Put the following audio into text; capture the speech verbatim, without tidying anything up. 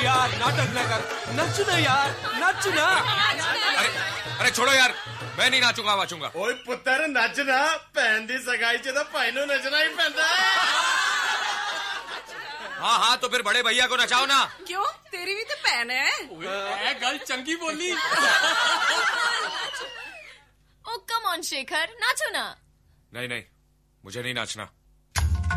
यार, नाटक न कर, नच ना यार, नच ना। अरे अरे छोड़ो यार, मैं नहीं नाचूंगा वाचूंगा। ओए पुत्र नचना, भैन दी सगाई च तो भाई नू नचना ही पैंदा है। हाँ हाँ तो फिर बड़े भैया को नचाओ ना। क्यों, तेरी भी तो भैन है। ए, गल चंगी बोली। ओ कम ऑन शेखर, नाचो ना। नहीं नहीं, मुझे नहीं नाचना।